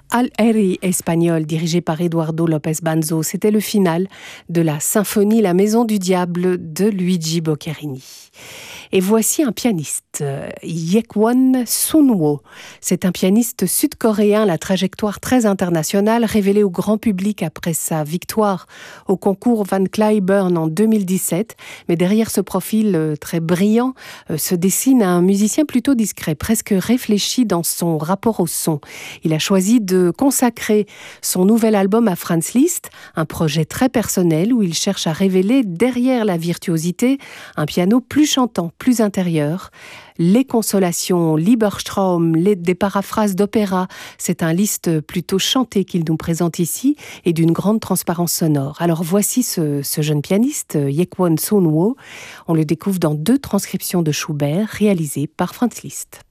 Al Airi espagnol, dirigé par Eduardo López Banzo. C'était le final de la symphonie La Maison du Diable de Luigi Boccherini. Et voici un pianiste, Yekwon Sunwoo. C'est un pianiste sud-coréen, la trajectoire très internationale, révélé au grand public après sa victoire au concours Van Cliburn en 2017. Mais derrière ce profil très brillant se dessine un musicien plutôt discret, presque réfléchi dans son rapport au son. Il a choisi de consacrer son nouvel album à Franz Liszt, un projet très personnel où il cherche à révéler derrière la virtuosité un piano plus chantant, plus intérieur. Les consolations, Lieberstraum, des paraphrases d'opéra, c'est un Liszt plutôt chanté qu'il nous présente ici et d'une grande transparence sonore. Alors voici ce jeune pianiste, Yekwon Sunwoo. On le découvre dans 2 transcriptions de Schubert réalisées par Franz Liszt.